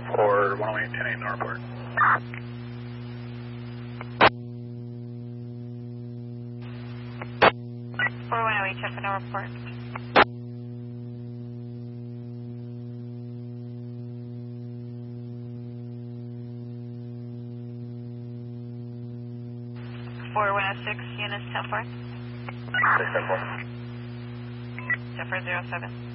Or 108-10-8 no report. Or 108 check for no report. For 106 units 10-4. 6-10-4. 10-407.